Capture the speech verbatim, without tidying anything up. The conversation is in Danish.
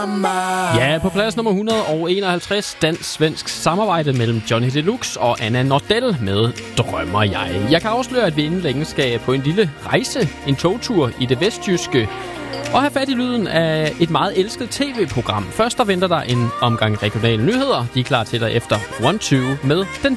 drømmer. Ja, på plads nummer et hundrede og enoghalvtreds, dansk-svensk samarbejde mellem Johnny Deluxe og Anna Nordell med Drømmer jeg. Jeg kan afsløre, at vi inden længe skal på en lille rejse, en togtur i det vestjyske, og have fat i lyden af et meget elsket tv-program. Først der venter der en omgang regionale nyheder. De er klar til dig efter one two med den